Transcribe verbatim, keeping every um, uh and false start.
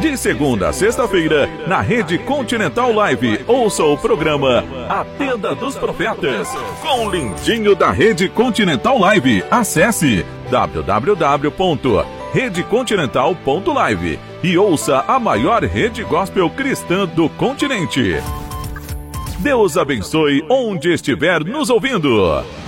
De segunda a sexta-feira, na Rede Continental Live, ouça o programa A Tenda dos Profetas, com o lindinho da Rede Continental Live. Acesse w w w ponto rede continental ponto live e ouça a maior rede gospel cristã do continente. Deus abençoe onde estiver nos ouvindo.